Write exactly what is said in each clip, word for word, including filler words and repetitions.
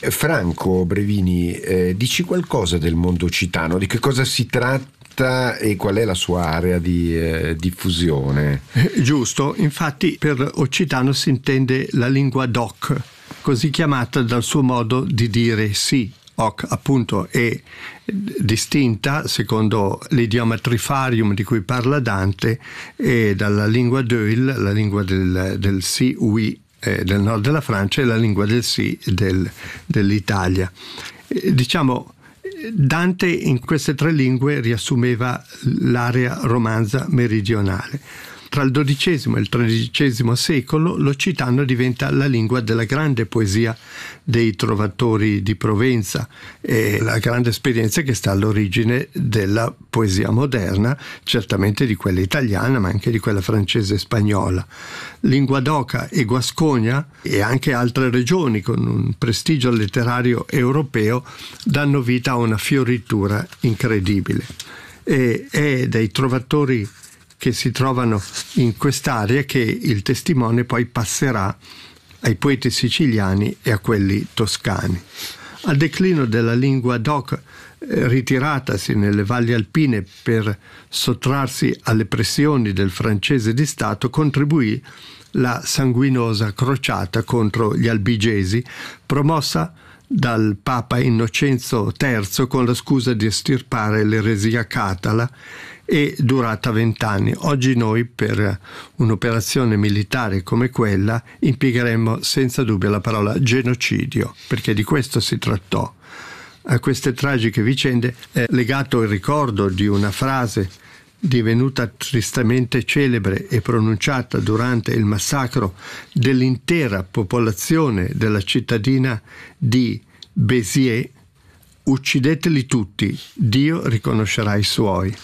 Franco Brevini, eh, dici qualcosa del mondo occitano, di che cosa si tratta e qual è la sua area di eh, diffusione? Eh, giusto, infatti per occitano si intende la lingua d'oc, così chiamata dal suo modo di dire sì. Oc appunto è distinta secondo l'idioma trifarium di cui parla Dante e dalla lingua d'oil, la lingua del, del sì, oui eh, del nord della Francia, e la lingua del sì del, dell'Italia. Eh, diciamo Dante in queste tre lingue riassumeva l'area romanza meridionale. Tra il dodicesimo e il tredicesimo secolo l'occitano diventa la lingua della grande poesia dei trovatori di Provenza e la grande esperienza che sta all'origine della poesia moderna, certamente di quella italiana ma anche di quella francese e spagnola. Lingua d'Oca e Guascogna e anche altre regioni con un prestigio letterario europeo danno vita a una fioritura incredibile. E è dai trovatori che si trovano in quest'area che il testimone poi passerà ai poeti siciliani e a quelli toscani. Al declino della lingua d'oc, eh, ritiratasi nelle valli alpine per sottrarsi alle pressioni del francese di Stato, contribuì la sanguinosa crociata contro gli albigesi, promossa dal Papa Innocenzo terzo con la scusa di estirpare l'eresia catala, e durata vent'anni. Oggi noi per un'operazione militare come quella impiegheremmo senza dubbio la parola genocidio, perché di questo si trattò. A queste tragiche vicende è legato il ricordo di una frase divenuta tristemente celebre e pronunciata durante il massacro dell'intera popolazione della cittadina di Béziers: uccideteli tutti, Dio riconoscerà i suoi.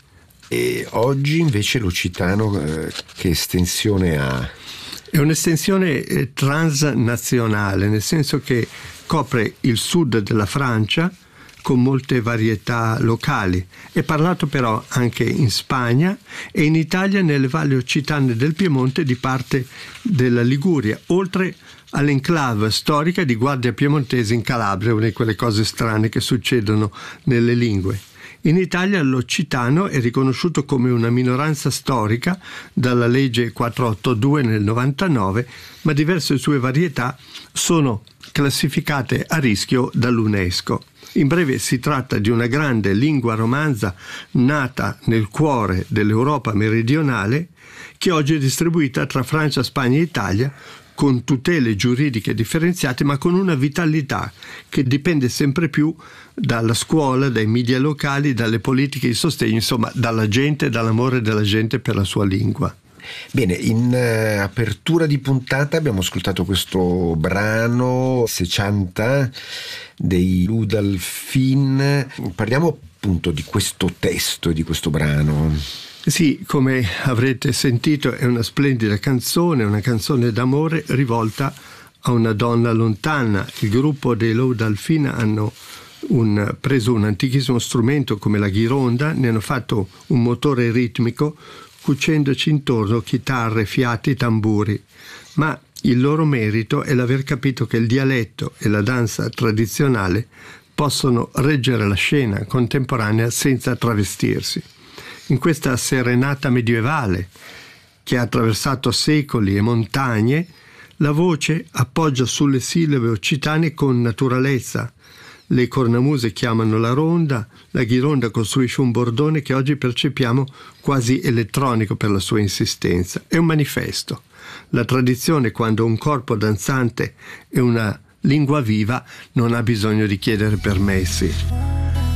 E oggi invece l'occitano eh, che estensione ha? È un'estensione eh, transnazionale, nel senso che copre il sud della Francia con molte varietà locali. È parlato però anche in Spagna e in Italia, nelle valli occitane del Piemonte, di parte della Liguria, oltre all'enclave storica di Guardia Piemontese in Calabria, una di quelle cose strane che succedono nelle lingue. In Italia l'occitano è riconosciuto come una minoranza storica dalla legge quattrocentottantadue nel novantanove, ma diverse sue varietà sono classificate a rischio dall'UNESCO. In breve, si tratta di una grande lingua romanza nata nel cuore dell'Europa meridionale, che oggi è distribuita tra Francia, Spagna e Italia, con tutele giuridiche differenziate, ma con una vitalità che dipende sempre più dalla scuola, dai media locali, dalle politiche di sostegno, insomma dalla gente, dall'amore della gente per la sua lingua. Bene, in uh, apertura di puntata abbiamo ascoltato questo brano sessanta dei Ludalfin. Parliamo appunto di questo testo e di questo brano. Sì, come avrete sentito è una splendida canzone, una canzone d'amore rivolta a una donna lontana. Il gruppo dei Ludalfin hanno un, preso un antichissimo strumento come la ghironda, ne hanno fatto un motore ritmico cucendoci intorno chitarre, fiati, tamburi, ma il loro merito è l'aver capito che il dialetto e la danza tradizionale possono reggere la scena contemporanea senza travestirsi. In questa serenata medievale che ha attraversato secoli e montagne, la voce appoggia sulle sillabe occitane con naturalezza. Le cornamuse chiamano la ronda, la ghironda costruisce un bordone che oggi percepiamo quasi elettronico per la sua insistenza. È un manifesto. La tradizione, quando un corpo danzante è una lingua viva, non ha bisogno di chiedere permessi.